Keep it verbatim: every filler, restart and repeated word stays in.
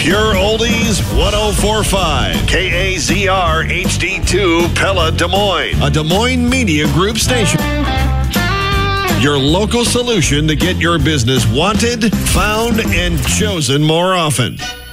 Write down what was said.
Pure Oldies ten forty-five. K A Z R H D two Pella, Des Moines. A Des Moines Media Group station. Your local solution to get your business wanted, found, and chosen more often.